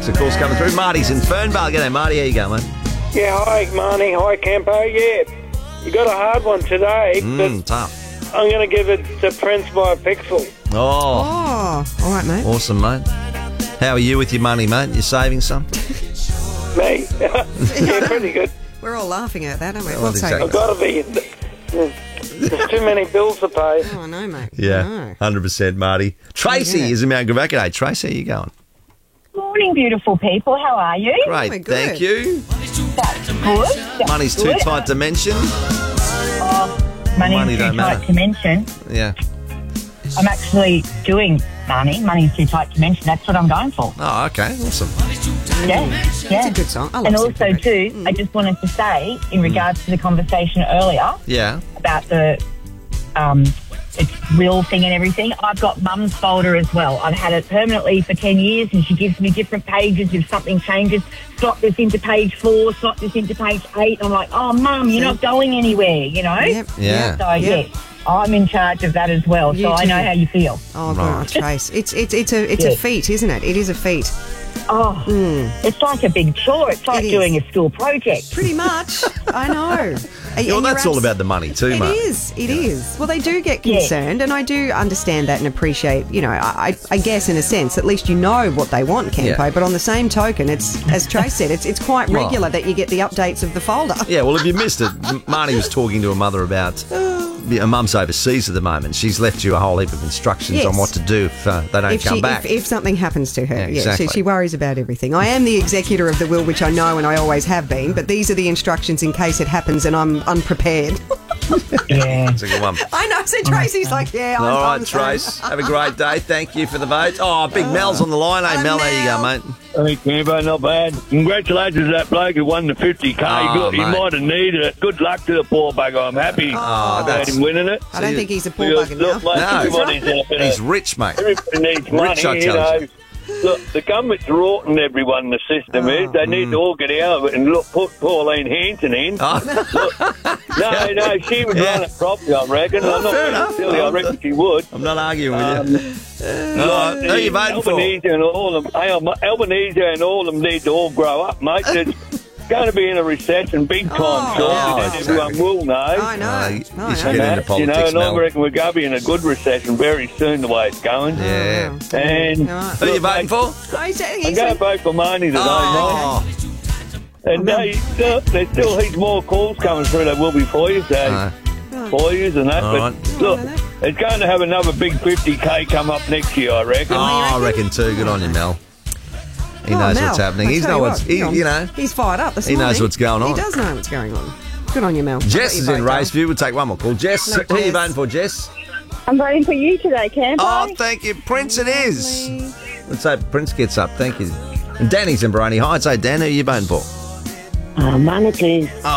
of course, coming through. Marty's in Fernvale. G'day, Marty. How you going, mate? Yeah, hi, Marnie. Hi, Campo. Yeah, you got a hard one today, but Tough. I'm going to give it to Prince by a pixel. Oh, all right, mate. awesome, mate. How are you with your money, mate? You saving some? Me? Yeah, pretty good. We're all laughing at that, aren't we? Well, What's exactly. I've got to be. There's too many bills to pay. Oh, I know, mate. Yeah, 100%, Marty. Tracy Yeah. is in Mount Gravatt. G'day, Tracy. How you going? Morning, beautiful people. How are you? Great, we're good. thank you. That's good. That's Money's too good. tight to mention. Money Money is don't too matter. tight to mention. Yeah. I'm actually doing money. Money's too tight to mention. That's what I'm going for. Oh, okay, awesome. Yeah, yeah. It's a good song. I love And Simple also, Red. too, I just wanted to say, in regards to the conversation earlier Yeah. about the it's real thing and everything, I've got Mum's folder as well. I've had it permanently for 10 years, and she gives me different pages if something changes. Slot this into page 4, slot this into page 8. I'm like, oh, Mum, you're not going anywhere, you know? Yep. Yeah. So, Yep. yes, I'm in charge of that as well, You so I too. know how you feel. Oh, Right. God, Trace. It's a Yeah. feat, isn't it? It is a feat. Oh, it's like a big chore. It's like It is. doing a school project. Pretty much. I know. Yeah, well, that's all about the money too, It mate. is. It is. Well, they do get Yeah. concerned, and I do understand that and appreciate, I guess in a sense, at least you know what they want, Campo. Yeah. But on the same token, it's, as Trace said, it's quite Well. regular that you get the updates of the folder. Yeah, well, if you missed it, Marty was talking to her mother about her mum's overseas at the moment. She's left you a whole heap of instructions Yes. on what to do if they don't come back. If something happens to her, Yeah, exactly. she worries about everything. I am the executor of the will, which I know and I always have been, but these are the instructions in case it happens and I'm unprepared. Yeah. That's a good one. I know, so Tracy's like, yeah, I'm All right, I'm sorry. Trace. Have a great day. Thank you for the vote. Oh, Big Mel's on the line. Hey, Mel, how you go, mate? Hey, Campo, not bad. Congratulations to that bloke who won the 50K. Oh, He mate. might have needed it. Good luck to the poor bugger. I'm happy about that's- him winning it. I don't think he's a poor Because, bugger look, now. mate, No. everybody's He's rich, mate. everybody needs money, Rich, I you tell know. you. Look, the government's rorting everyone in the system is. They need to all get out of it and look, put Pauline Hanson in. Oh, No, she would Yeah. run it properly, I reckon. I'm not fair being enough. silly. I reckon she would. I'm not arguing with you. All right, who are you voting for? Albanese and all of them. Albanese and all of them need to all grow up, mate. There's going to be in a recession big time, Oh, shortly, yeah. and everyone will know. I know. You I should know. get into You politics, know, and I Mel. reckon we're going to be in a good recession very soon, the way it's going. Yeah. And Right. Who are you voting for? He's I'm going to vote for Marnie today, Oh, mate. And there's still heaps more calls coming through that will be for you, so for you and that. All But right. look, it's going to have another big 50K come up next year, I reckon. oh, I reckon too. Good on you, Mel. He knows Mel, what's happening. I He tell knows you what's, what, you know. He's fired up this He knows morning. what's going on. He does know what's going on. Good on you, Mel. Jess I'll is let in you vote, Raceview. We'll take one more call. Jess, Hello, who are you Jess. voting for, Jess? I'm voting for you today, Campo. Oh, thank you. Prince it is. Let's hope Prince gets up. Thank you. And Danny's in Baroni. Hi, I'd say Dan, who are you voting for? Money, please.